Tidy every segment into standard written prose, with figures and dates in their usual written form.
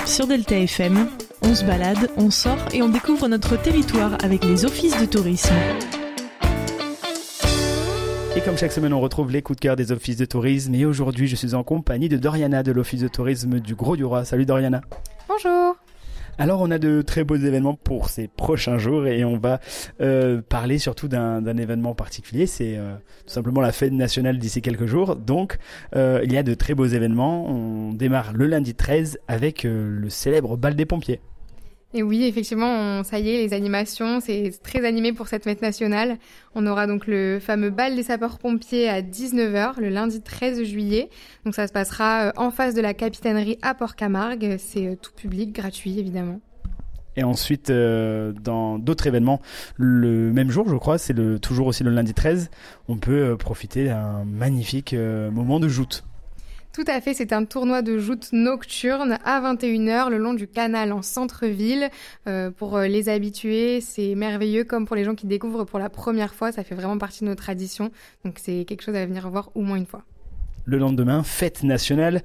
sur Delta FM. On se balade, on sort et on découvre notre territoire avec les offices de tourisme. Et comme chaque semaine, on retrouve les coups de cœur des offices de tourisme. Et aujourd'hui, je suis en compagnie de Doriana de l'office de tourisme du Grau-du-Roi. Salut Doriana. Bonjour. Alors, on a de très beaux événements pour ces prochains jours et on va parler surtout d'un événement particulier. C'est tout simplement la fête nationale d'ici quelques jours. Donc, il y a de très beaux événements. On démarre le lundi 13 avec le célèbre bal des pompiers. Et oui, effectivement, ça y est, les animations, c'est très animé pour cette fête nationale. On aura donc le fameux bal des sapeurs-pompiers à 19h, le lundi 13 juillet. Donc ça se passera en face de la capitainerie à Port-Camargue. C'est tout public, gratuit évidemment. Et ensuite, dans d'autres événements, le même jour, je crois, c'est toujours aussi le lundi 13, on peut profiter d'un magnifique moment de joute. Tout à fait, c'est un tournoi de joute nocturne à 21h le long du canal en centre-ville. Pour les habitués, c'est merveilleux, comme pour les gens qui découvrent pour la première fois, ça fait vraiment partie de nos traditions. Donc c'est quelque chose à venir voir au moins une fois. Le lendemain, fête nationale,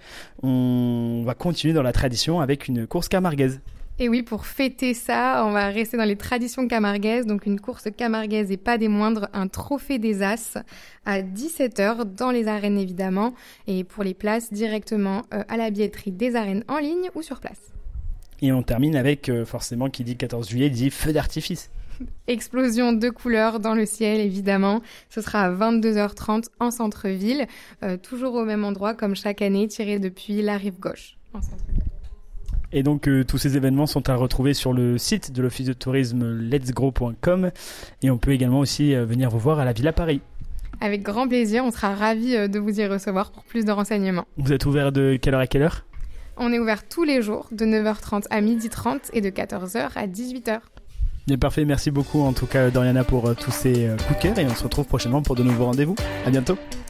on va continuer dans la tradition avec une course camarguaise. Et oui, pour fêter ça, on va rester dans les traditions camarguaises. Donc une course camarguaise et pas des moindres, un trophée des As à 17h dans les arènes évidemment. Et pour les places, directement à la billetterie des arènes en ligne ou sur place. Et on termine avec, forcément, qui dit 14 juillet, dit feu d'artifice. Explosion de couleurs dans le ciel, évidemment. Ce sera à 22h30 en centre-ville, toujours au même endroit comme chaque année, tiré depuis la rive gauche en centre-ville. Et donc tous ces événements sont à retrouver sur le site de l'office de tourisme letsgrow.com et on peut également aussi venir vous voir à la Villa Paris. Avec grand plaisir, on sera ravis de vous y recevoir pour plus de renseignements. Vous êtes ouvert de quelle heure à quelle heure ? On est ouvert tous les jours de 9h30 à 12h30 et de 14h à 18h. Bien, parfait, merci beaucoup en tout cas Doriana pour tous ces coups de cœur et on se retrouve prochainement pour de nouveaux rendez-vous. À bientôt.